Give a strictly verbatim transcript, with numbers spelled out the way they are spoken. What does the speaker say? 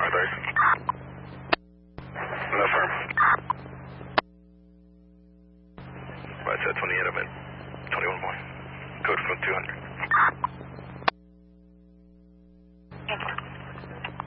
Are there? No firm. Right side twenty-eight, I'm in. twenty-one more. Code from two hundred.